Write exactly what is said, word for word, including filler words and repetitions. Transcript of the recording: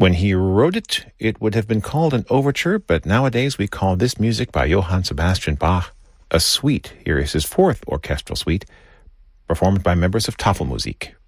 When he wrote it, it would have been called an overture, but nowadays we call this music by Johann Sebastian Bach a suite. Here is his fourth orchestral suite, performed by members of Tafelmusik.